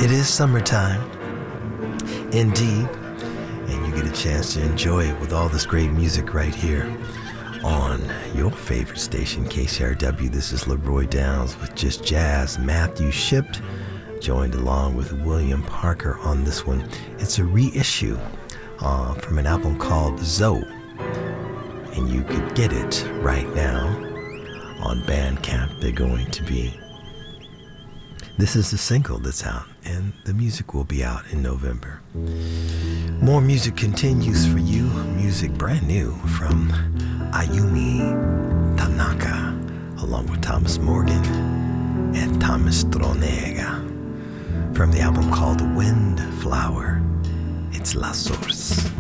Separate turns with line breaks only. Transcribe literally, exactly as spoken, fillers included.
It is summertime, indeed, and you get a chance to enjoy it with all this great music right here on your favorite station, K C R W. This is Leroy Downs with Just Jazz. Matthew Shipped, joined along with William Parker on this one. It's a reissue uh, from an album called Zoe, and you could get it right now on Bandcamp. They're going to be. This is the single that's out, and the music will be out in November. More music continues for you. Music brand new from Ayumi Tanaka, along with Thomas Morgan and Thomas Tronega, from the album called Windflower. It's La Source.